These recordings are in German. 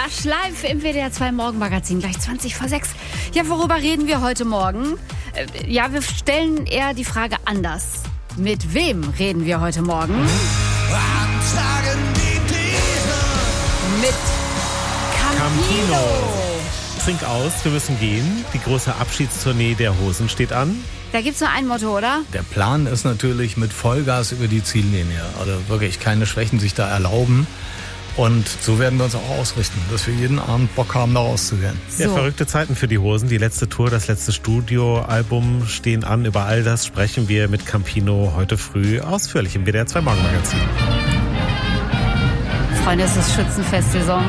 Lush live im WDR 2 Morgenmagazin, gleich 20 vor 6. Ja, worüber reden wir heute Morgen? Ja, wir stellen eher die Frage anders. Mit wem reden wir heute Morgen? Mit Campino. Trink aus, wir müssen gehen. Die große Abschiedstournee der Hosen steht an. Da gibt's nur ein Motto, oder? Der Plan ist natürlich mit Vollgas über die Ziellinie. Also wirklich keine Schwächen sich da erlauben. Und so werden wir uns auch ausrichten, dass wir jeden Abend Bock haben, da rauszugehen. So. Ja, verrückte Zeiten für die Hosen. Die letzte Tour, das letzte Studioalbum stehen an. Über all das sprechen wir mit Campino heute früh ausführlich im WDR 2 Morgenmagazin. Freunde, es ist Schützenfest-Saison.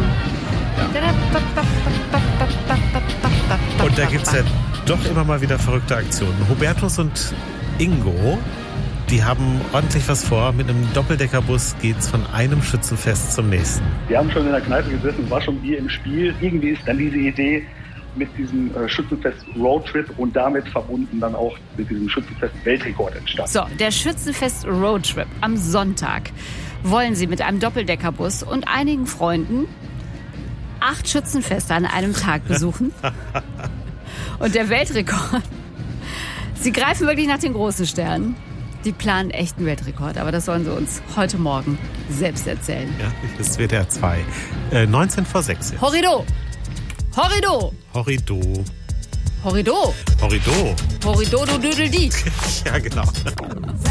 Und da gibt's ja doch immer mal wieder verrückte Aktionen. Hubertus und Ingo, die haben ordentlich was vor. Mit einem Doppeldeckerbus geht's von einem Schützenfest zum nächsten. Wir haben schon in der Kneipe gesessen, war schon Bier im Spiel. Irgendwie ist dann diese Idee mit diesem Schützenfest-Roadtrip und damit verbunden dann auch mit diesem Schützenfest-Weltrekord entstanden. So, der Schützenfest-Roadtrip am Sonntag wollen sie mit einem Doppeldeckerbus und einigen Freunden 8 Schützenfeste an einem Tag besuchen. Und der Weltrekord, sie greifen wirklich nach den großen Sternen. Die planen echt einen Weltrekord, aber das sollen sie uns heute Morgen selbst erzählen. Ja, das ist WDR 2. 19 vor 6 jetzt. Horrido! Horrido! Horrido. Horrido! Horrido. Horrido, du Dödeldi! Ja, genau.